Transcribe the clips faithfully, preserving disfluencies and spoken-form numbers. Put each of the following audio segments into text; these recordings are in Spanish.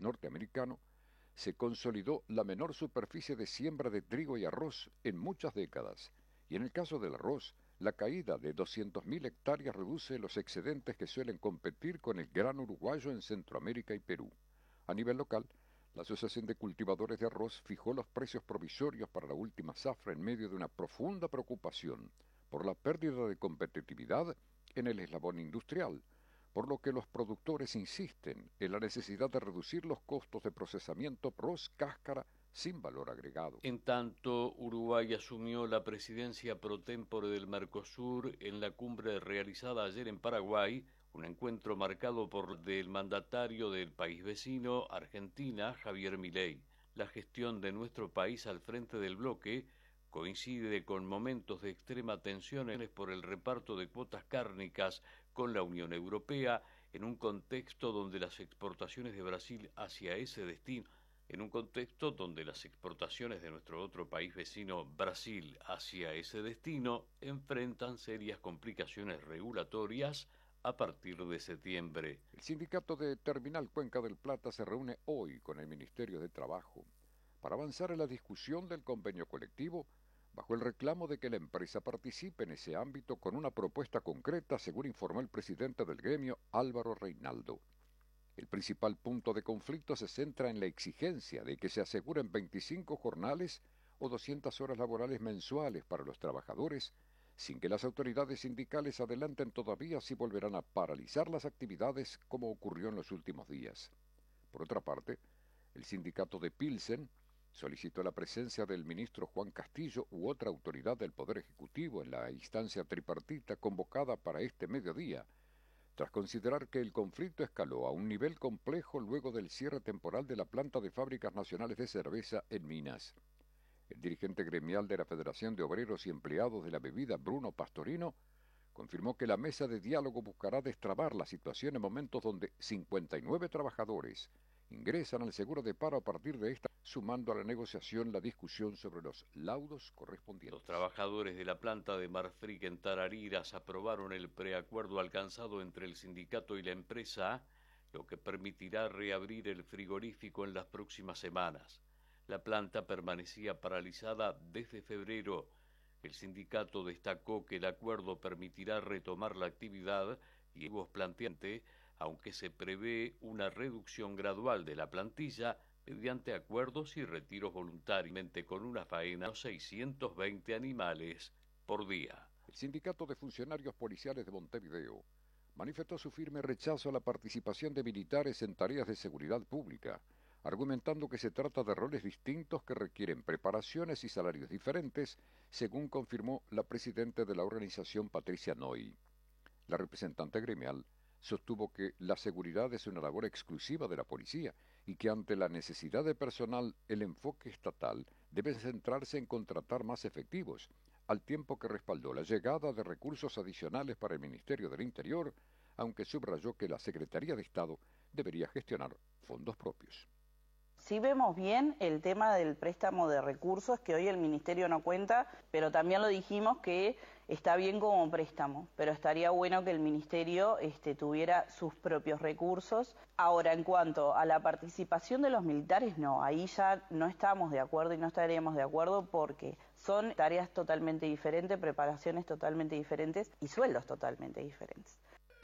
norteamericano, se consolidó la menor superficie de siembra de trigo y arroz en muchas décadas, y en el caso del arroz, la caída de doscientas mil hectáreas reduce los excedentes que suelen competir con el grano uruguayo en Centroamérica y Perú. A nivel local, la Asociación de Cultivadores de Arroz fijó los precios provisorios para la última zafra en medio de una profunda preocupación por la pérdida de competitividad en el eslabón industrial, por lo que los productores insisten en la necesidad de reducir los costos de procesamiento arroz-cáscara sin valor agregado. En tanto, Uruguay asumió la presidencia pro tempore del Mercosur en la cumbre realizada ayer en Paraguay, un encuentro marcado por el mandatario del país vecino, Argentina, Javier Milei. La gestión de nuestro país al frente del bloque coincide con momentos de extrema tensión por el reparto de cuotas cárnicas con la Unión Europea, en un contexto donde las exportaciones de Brasil hacia ese destino En un contexto donde las exportaciones de nuestro otro país vecino, Brasil, hacia ese destino, enfrentan serias complicaciones regulatorias a partir de septiembre. El sindicato de Terminal Cuenca del Plata se reúne hoy con el Ministerio de Trabajo para avanzar en la discusión del convenio colectivo bajo el reclamo de que la empresa participe en ese ámbito con una propuesta concreta, según informó el presidente del gremio, Álvaro Reinaldo. El principal punto de conflicto se centra en la exigencia de que se aseguren veinticinco jornales o doscientas horas laborales mensuales para los trabajadores, sin que las autoridades sindicales adelanten todavía si volverán a paralizar las actividades como ocurrió en los últimos días. Por otra parte, el sindicato de Pilsen solicitó la presencia del ministro Juan Castillo u otra autoridad del Poder Ejecutivo en la instancia tripartita convocada para este mediodía, tras considerar que el conflicto escaló a un nivel complejo luego del cierre temporal de la planta de Fábricas Nacionales de Cerveza en Minas. El dirigente gremial de la Federación de Obreros y Empleados de la Bebida, Bruno Pastorino, confirmó que la mesa de diálogo buscará destrabar la situación en momentos donde cincuenta y nueve trabajadores ingresan al seguro de paro a partir de esta, sumando a la negociación la discusión sobre los laudos correspondientes. Los trabajadores de la planta de Marfrig en Tarariras aprobaron el preacuerdo alcanzado entre el sindicato y la empresa, lo que permitirá reabrir el frigorífico en las próximas semanas. La planta permanecía paralizada desde febrero. El sindicato destacó que el acuerdo permitirá retomar la actividad y vos planteante, aunque se prevé una reducción gradual de la plantilla mediante acuerdos y retiros voluntariamente con una faena de seiscientos veinte animales por día. El Sindicato de Funcionarios Policiales de Montevideo manifestó su firme rechazo a la participación de militares en tareas de seguridad pública, argumentando que se trata de roles distintos que requieren preparaciones y salarios diferentes, según confirmó la presidenta de la organización, Patricia Noy. La representante gremial sostuvo que la seguridad es una labor exclusiva de la policía y que ante la necesidad de personal el enfoque estatal debe centrarse en contratar más efectivos, al tiempo que respaldó la llegada de recursos adicionales para el Ministerio del Interior, aunque subrayó que la Secretaría de Estado debería gestionar fondos propios. Sí vemos bien el tema del préstamo de recursos, que hoy el Ministerio no cuenta, pero también lo dijimos que está bien como préstamo, pero estaría bueno que el Ministerio este, tuviera sus propios recursos. Ahora, en cuanto a la participación de los militares, no, ahí ya no estamos de acuerdo y no estaríamos de acuerdo porque son tareas totalmente diferentes, preparaciones totalmente diferentes y sueldos totalmente diferentes.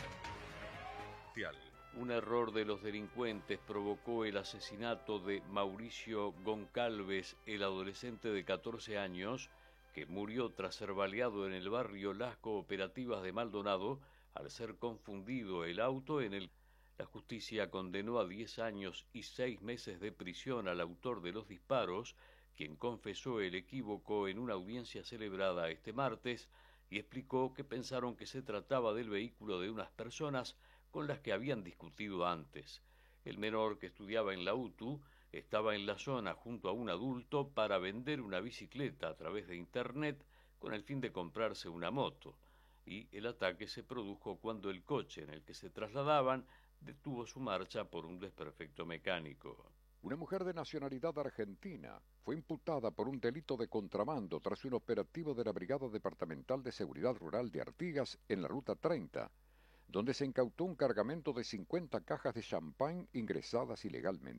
Un error de los delincuentes provocó el asesinato de Mauricio Goncalves, el adolescente de catorce años, que murió tras ser baleado en el barrio Las Cooperativas de Maldonado, al ser confundido el auto en el... La justicia condenó a diez años y seis meses de prisión al autor de los disparos, quien confesó el equívoco en una audiencia celebrada este martes y explicó que pensaron que se trataba del vehículo de unas personas con las que habían discutido antes. El menor, que estudiaba en la U T U, estaba en la zona junto a un adulto para vender una bicicleta a través de internet con el fin de comprarse una moto, y el ataque se produjo cuando el coche en el que se trasladaban detuvo su marcha por un desperfecto mecánico. Una mujer de nacionalidad argentina fue imputada por un delito de contrabando tras un operativo de la Brigada Departamental de Seguridad Rural de Artigas en la Ruta treinta, donde se incautó un cargamento de cincuenta cajas de champán ingresadas ilegalmente.